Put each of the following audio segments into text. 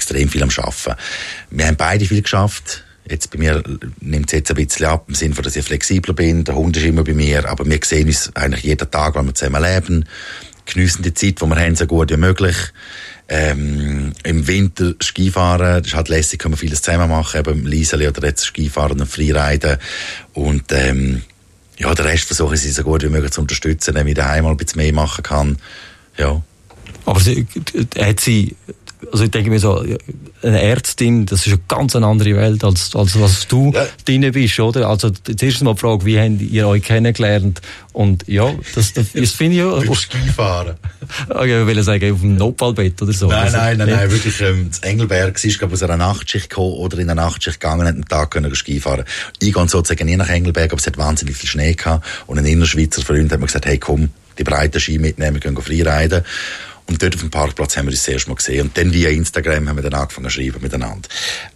extrem viel am Arbeiten. Wir haben beide viel geschafft. Jetzt bei mir nimmt es jetzt ein bisschen ab, im Sinne von, dass ich flexibler bin. Der Hund ist immer bei mir, aber wir sehen uns eigentlich jeden Tag, wenn wir zusammen leben. Geniessen die Zeit, die wir haben, so gut wie möglich. Im Winter Skifahren, das ist halt lässig, können wir vieles zusammen machen, eben Lieseli oder jetzt Skifahren und Freeriden. Und ja, den Rest versuche ich sie so gut wie möglich zu unterstützen, damit ich daheim mal ein bisschen mehr machen kann. Ja. Aber hat sie, also ich denke mir so, eine Ärztin, das ist eine ganz andere Welt, als was du drin bist, oder? Also, zuerst mal die Frage, wie habt ihr euch kennengelernt? Und ja, das finde ich ja... Auf Skifahren. Okay, ich will sagen, auf dem Notfallbett oder so. Nein, wirklich, das Engelberg ist, glaube ich, aus einer Nachtschicht gekommen oder in einer Nachtschicht gegangen, hat einen Tag können Skifahren. Ich gehe sozusagen nie nach Engelberg, aber es hat wahnsinnig viel Schnee gehabt. Und ein Innerschweizer Freund hat mir gesagt, hey, komm, die breiten Ski mitnehmen, wir gehen freeriden. Und dort auf dem Parkplatz haben wir uns das erste Mal gesehen. Und dann via Instagram haben wir dann angefangen zu schreiben miteinander.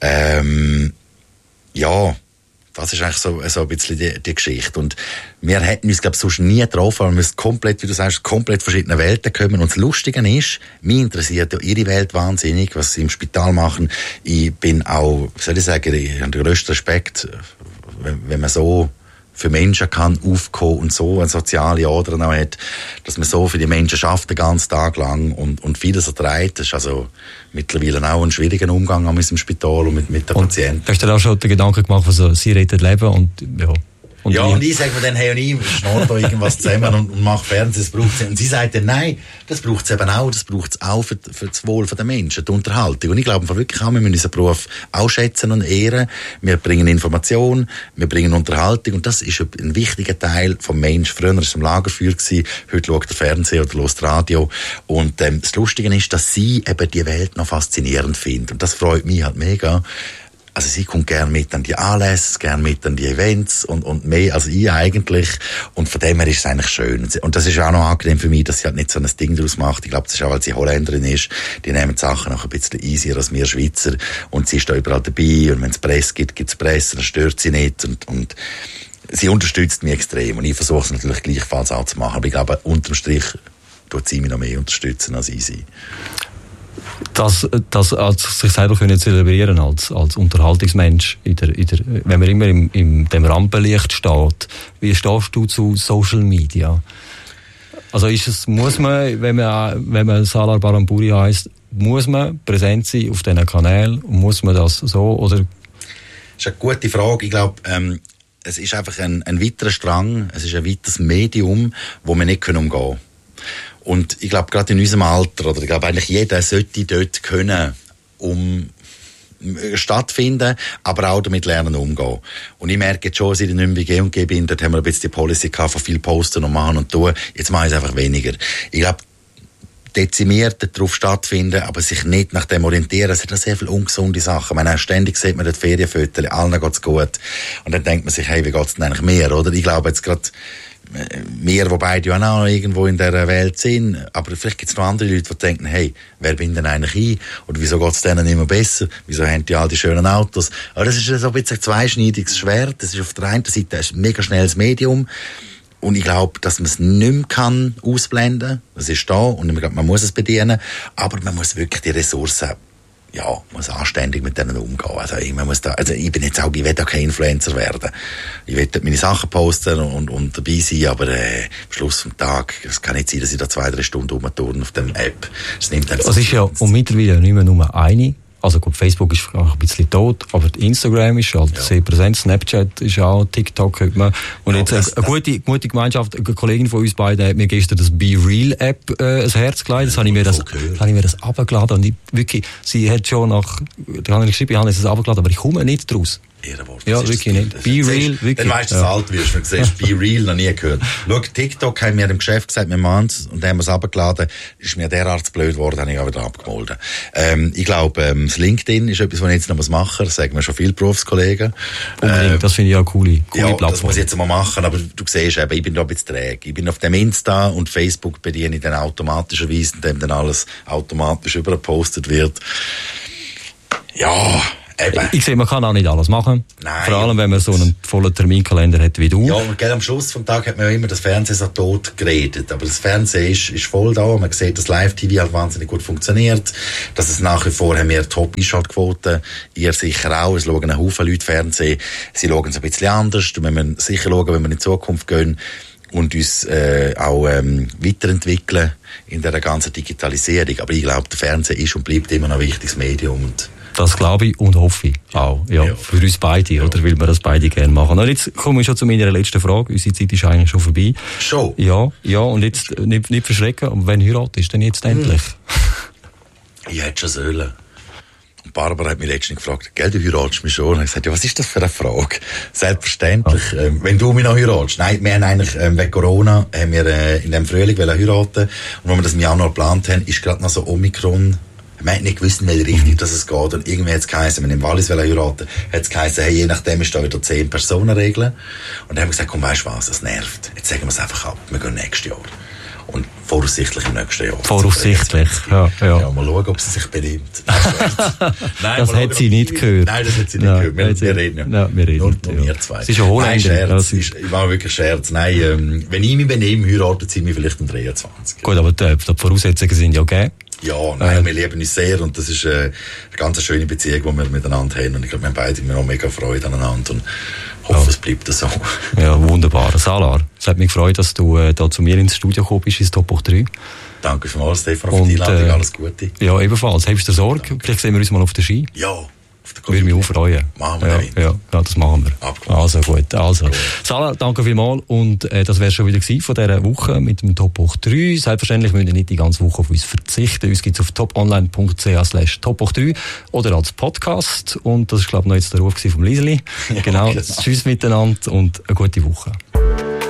Ja, das ist eigentlich so ein bisschen die Geschichte. Und wir hätten uns, glaube ich, sonst nie getroffen, weil wir komplett, wie du sagst, komplett verschiedene Welten kommen. Und das Lustige ist, mich interessiert ja ihre Welt wahnsinnig, was sie im Spital machen. Ich bin auch, soll ich sagen, ich habe den grössten Respekt, wenn man so für Menschen kann aufkommen und so eine soziale Ader auch hat, dass man so für die Menschen schafft, den ganzen Tag lang und vieles erträgt. Das ist also mittlerweile auch ein schwieriger Umgang mit dem Spital und mit den Patienten. Hast du dir auch schon den Gedanken gemacht, was sie retten Leben und ja. Und ich sage mir dann, hey, und ich schnurre da irgendwas zusammen und mache Fernsehen, das braucht es. Und sie sagt dann, nein, das braucht es eben auch, das braucht es auch für das Wohl der Menschen, die Unterhaltung. Und ich glaube wirklich auch, wir müssen unseren Beruf auch schätzen und ehren. Wir bringen Information, wir bringen Unterhaltung und das ist ein wichtiger Teil vom Menschen. Früher war es im Lagerfeuer, heute schaut der Fernseher oder hört Radio. Und das Lustige ist, dass sie eben die Welt noch faszinierend findet. Und das freut mich halt mega. Also sie kommt gerne mit an die Anlässe, gerne mit an die Events und mehr als ich eigentlich. Und von dem her ist es eigentlich schön. Und das ist auch noch angenehm für mich, dass sie halt nicht so ein Ding daraus macht. Ich glaube, das ist auch, weil sie Holländerin ist. Die nehmen die Sachen noch ein bisschen easier als wir Schweizer. Und sie ist da überall dabei. Und wenn es Presse gibt, gibt es Presse. Dann stört sie nicht. Und sie unterstützt mich extrem. Und ich versuche es natürlich gleichfalls auch zu machen. Aber ich glaube, unterm Strich tut sie mich noch mehr unterstützen als ich sie. Das als sich selber können zelebrieren als Unterhaltungsmensch wenn man immer in dem Rampenlicht steht. Wie stehst du zu Social Media? Also muss man, wenn man Salar Baramburi heisst, muss man präsent sein auf diesen Kanälen? Muss man das so, oder? Das ist eine gute Frage. Ich glaube, es ist einfach ein weiterer Strang, es ist ein weiteres Medium, wo wir nicht umgehen können. Und ich glaube, gerade in unserem Alter, oder ich glaube eigentlich jeder sollte dort können, stattfinden, aber auch damit lernen umgehen. Und ich merke jetzt schon, als ich in der G&G bin, dort haben wir ein bisschen die Policy gehabt, von viel posten und machen und tun. Jetzt mache ich es einfach weniger. Ich glaube, dezimiert darauf stattfinden, aber sich nicht nach dem orientieren. Es sind sehr viele ungesunde Sachen. Man ständig sieht man dort Ferienfotos, allen geht's gut. Und dann denkt man sich, hey, wie geht's denn eigentlich mehr, oder? Ich glaube jetzt gerade, wir, die beide ja auch irgendwo in dieser Welt sind, aber vielleicht gibt es noch andere Leute, die denken, hey, wer bin denn eigentlich ich? Oder wieso geht es denen immer besser? Wieso haben die all die schönen Autos? Aber das ist so ein bisschen ein zweischneidiges Schwert. Das ist auf der einen Seite ein mega schnelles Medium. Und ich glaube, dass man es nicht mehr kann ausblenden. Das ist da und man muss es bedienen. Aber man muss wirklich die Ressourcen, ja, muss anständig mit denen umgehen. Also ich bin jetzt auch, ich will auch kein Influencer werden. Ich will meine Sachen posten und dabei sein, aber am Schluss vom Tag, es kann nicht sein, dass ich da 2-3 Stunden rumturne auf der App. Das nimmt dann so. Das ist ja und mittlerweile nicht mehr nur eine. Also gut, Facebook ist auch ein bisschen tot, aber Instagram ist halt sehr präsent, Snapchat ist auch, TikTok hat man. Und ja, jetzt eine gute Gemeinschaft, eine Kollegin von uns beiden hat mir gestern das Be Real App ans Herz gelegt. Das habe ich mir das runtergeladen und ich, wirklich, sie hat schon da habe ich geschrieben, ich habe es runtergeladen, aber ich komme nicht draus. Ehrenwort. Ja, wirklich nicht. Be Real, wirklich. Dann weißt du, dass du alt wirst, wenn du siehst, Be Real, noch nie gehört. Schau, TikTok haben wir im Geschäft gesagt, wir machen es, und dann haben wir es runtergeladen, ist mir derart blöd geworden, habe ich auch wieder abgemolden. Ich glaube, das LinkedIn ist etwas, was ich jetzt noch machen muss, das sagen mir schon viele Berufskollegen. Unbedingt, das finde ich auch eine coole Plattform. Das muss ich jetzt mal machen, aber du siehst eben, ich bin da ein bisschen träge. Ich bin auf dem Insta und Facebook bediene ich dann automatischerweise, indem dann alles automatisch übergepostet wird. Ja, Ich sehe, man kann auch nicht alles machen. Nein. Vor allem, wenn man so einen vollen Terminkalender hat wie du. Ja, und am Schluss vom Tag hat man ja immer das Fernsehen so tot geredet. Aber das Fernsehen ist voll da. Man sieht, dass Live-TV halt wahnsinnig gut funktioniert. Dass es nach wie vor haben wir Top-Einschaltquoten. Ihr sicher auch. Es schauen ein Haufen Leute Fernsehen. Sie schauen es ein bisschen anders. Da müssen wir sicher schauen, wenn wir in die Zukunft gehen und uns auch weiterentwickeln in dieser ganzen Digitalisierung. Aber ich glaube, der Fernsehen ist und bleibt immer noch ein wichtiges Medium. Und das glaube ich und hoffe ich auch. Ja, für uns beide, oder? Weil wir das beide gerne machen. Und jetzt kommen wir schon zu meiner letzten Frage. Unsere Zeit ist eigentlich schon vorbei. Schon? Ja, und jetzt nicht verschrecken. Und wenn heiratest, dann jetzt endlich? Ich hätte schon sollen. Und Barbara hat mich letztens gefragt, gell, du heiratest mich schon? Und ich gesagt, ja, was ist das für eine Frage? Selbstverständlich, wenn du mich noch heiratest. Nein, wir haben eigentlich, wegen Corona, haben wir in dem Frühling heiraten. Und wenn wir das im Januar geplant haben, ist gerade noch so Omikron. Wir haben nicht gewusst, in welche Richtung dass es geht. Und irgendwie hat es geheißen, wenn wir im Wallis heiraten, hat es geheißen, hey, je nachdem ist da wieder 10 Personen-Regeln. Und dann haben wir gesagt, komm, weißt du was, das nervt. Jetzt sagen wir es einfach ab. Wir gehen nächstes Jahr. Und voraussichtlich im nächsten Jahr. Voraussichtlich, ja. Ja, mal schauen, ob sie sich benimmt. Nein, das hat sie nicht gehört. Nein, das hat sie nicht gehört. Wir reden ja. Wir reden. Nur wir zwei. Sie ist ein Holländer. Nein, Scherz. Ich mache wirklich Scherz. Nein, wenn ich mich benehme, heiratet sie mich vielleicht um 23. Gut, aber die Voraussetzungen sind ja gegeben. Ja, nein, wir lieben uns sehr und das ist eine ganz schöne Beziehung, die wir miteinander haben. Und ich glaube, wir haben beide immer noch mega Freude aneinander und hoffe, es bleibt so. Ja, wunderbar. Salar, es hat mich gefreut, dass du da zu mir ins Studio gekommen bist, ins Top 3. Danke vielmals, Stefan, für die Einladung. Alles Gute. Ja, ebenfalls. Hast du Sorge? Danke. Vielleicht sehen wir uns mal auf der Ski. Ja. Würde mich auch freuen. Machen wir ja, das machen wir. Abgemacht. Also gut. Salah, danke vielmals. Und das wäre schon wieder gewesen von dieser Woche mit dem Top 3. Selbstverständlich müssen wir nicht die ganze Woche auf uns verzichten. Uns gibt es auf toponline.ch/top3 oder als Podcast. Und das ist, glaube ich, noch jetzt der Ruf vom Liesli. Genau. Tschüss miteinander und eine gute Woche.